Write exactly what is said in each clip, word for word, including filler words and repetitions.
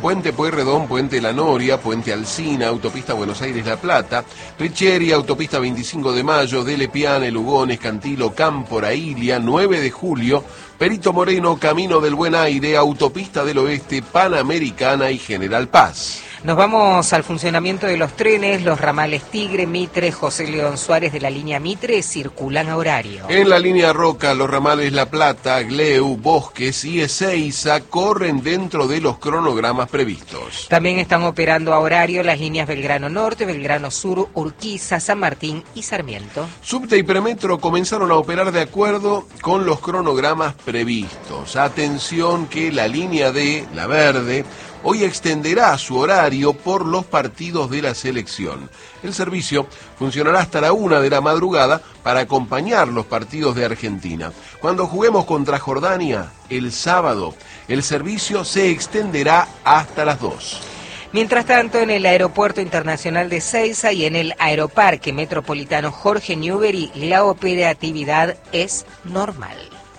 Puente Pueyrredón, Puente La Noria, Puente Alsina, Autopista Buenos Aires-La Plata, Richieri, Autopista veinticinco de Mayo, Dele Piane, Lugones, Cantilo, Cámpora, Ilia, nueve de julio, Perito Moreno, Camino del Buen Aire, Autopista del Oeste, Panamericana y General Paz. Nos vamos al funcionamiento de los trenes. Los ramales Tigre, Mitre, José León Suárez de la línea Mitre circulan a horario. En la línea Roca, los ramales La Plata, Gleu, Bosques y Ezeiza corren dentro de los cronogramas previstos. También están operando a horario las líneas Belgrano Norte, Belgrano Sur, Urquiza, San Martín y Sarmiento. Subte y Premetro comenzaron a operar de acuerdo con los cronogramas previstos. Atención que la línea D, la verde, hoy extenderá su horario por los partidos de la selección. El servicio funcionará hasta la una de la madrugada para acompañar los partidos de Argentina. Cuando juguemos contra Jordania, el sábado, el servicio se extenderá hasta las dos. Mientras tanto, en el Aeropuerto Internacional de Ezeiza y en el Aeroparque Metropolitano Jorge Newbery, la operatividad es normal.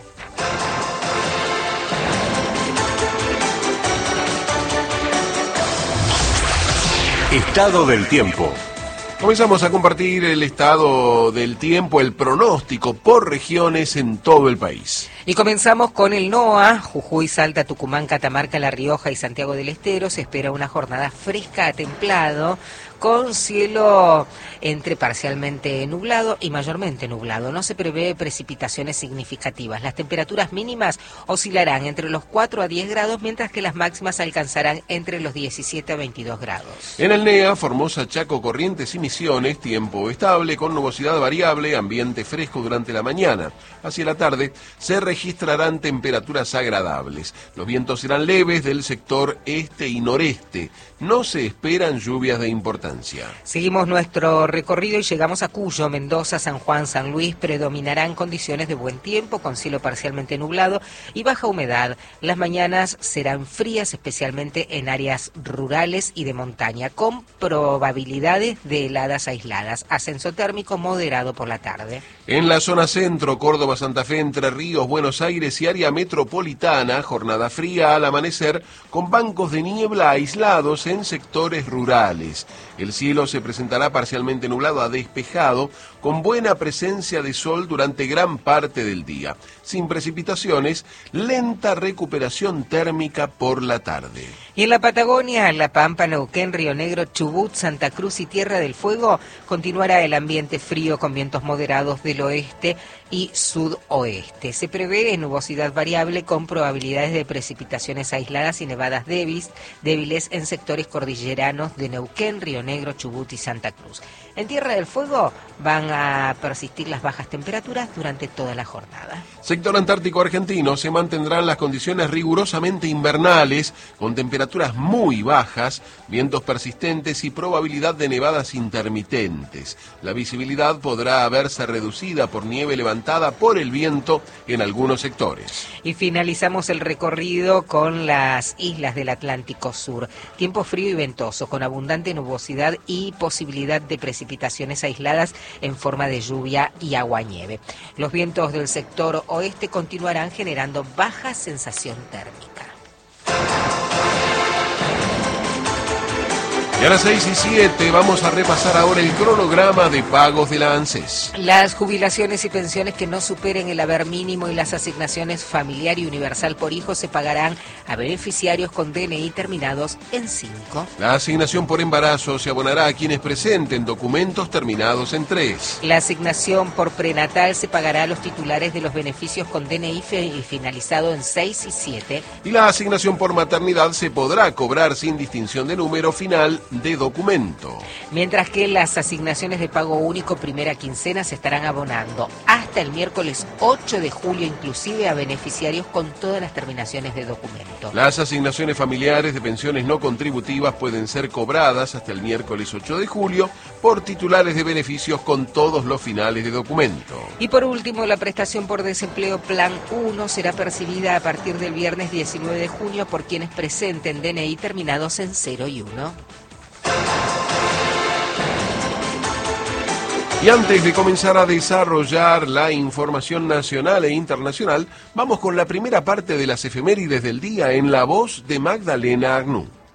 Estado del tiempo. Comenzamos a compartir el estado del tiempo, el pronóstico por regiones en todo el país. Y comenzamos con el NOA. Jujuy, Salta, Tucumán, Catamarca, La Rioja y Santiago del Estero. Se espera una jornada fresca a templado, con cielo entre parcialmente nublado y mayormente nublado. No se prevé precipitaciones significativas. Las temperaturas mínimas oscilarán entre los cuatro a diez grados, mientras que las máximas alcanzarán entre los diecisiete a veintidós grados. En el NEA, Formosa, Chaco, Corrientes y Misiones, tiempo estable con nubosidad variable, ambiente fresco durante la mañana. Hacia la tarde se registrarán temperaturas agradables. Los vientos serán leves del sector este y noreste. No se esperan lluvias de importancia. Seguimos nuestro recorrido y llegamos a Cuyo, Mendoza, San Juan, San Luis. Predominarán condiciones de buen tiempo con cielo parcialmente nublado y baja humedad. Las mañanas serán frías, especialmente en áreas rurales y de montaña, con probabilidades de heladas aisladas. Ascenso térmico moderado por la tarde. En la zona centro, Córdoba, Santa Fe, Entre Ríos, Buenos Aires y área metropolitana, jornada fría al amanecer con bancos de niebla aislados en sectores rurales. El cielo se presentará parcialmente nublado a despejado, con buena presencia de sol durante gran parte del día. Sin precipitaciones, lenta recuperación térmica por la tarde. Y en la Patagonia, La Pampa, Neuquén, Río Negro, Chubut, Santa Cruz y Tierra del Fuego, continuará el ambiente frío con vientos moderados del oeste y sudoeste. Se prevé nubosidad variable con probabilidades de precipitaciones aisladas y nevadas débiles, débiles en sectores cordilleranos de Neuquén, Río Negro, Chubut y Santa Cruz. En Tierra del Fuego van a persistir las bajas temperaturas durante toda la jornada. Sector antártico argentino se mantendrán las condiciones rigurosamente invernales, con temperaturas muy bajas, vientos persistentes y probabilidad de nevadas intermitentes. La visibilidad podrá verse reducida por nieve levantada por el viento en algunos sectores. Y finalizamos el recorrido con las islas del Atlántico Sur. Tiempo frío y ventoso, con abundante nubosidad y posibilidad de precipitaciones aisladas en forma de lluvia y aguanieve. Los vientos del sector oeste continuarán generando baja sensación térmica. Y a las seis y siete vamos a repasar ahora el cronograma de pagos de la ANSES. Las jubilaciones y pensiones que no superen el haber mínimo y las asignaciones familiar y universal por hijo se pagarán a beneficiarios con D N I terminados en cinco. La asignación por embarazo se abonará a quienes presenten documentos terminados en tres. La asignación por prenatal se pagará a los titulares de los beneficios con D N I finalizado en seis y siete. Y la asignación por maternidad se podrá cobrar sin distinción de número final de documento. Mientras que las asignaciones de pago único primera quincena se estarán abonando hasta el miércoles ocho de julio, inclusive a beneficiarios con todas las terminaciones de documento. Las asignaciones familiares de pensiones no contributivas pueden ser cobradas hasta el miércoles ocho de julio por titulares de beneficios con todos los finales de documento. Y por último, la prestación por desempleo Plan uno será percibida a partir del viernes diecinueve de junio por quienes presenten D N I terminados en cero y uno. Y antes de comenzar a desarrollar la información nacional e internacional, vamos con la primera parte de las efemérides del día en la voz de Magdalena Agnú.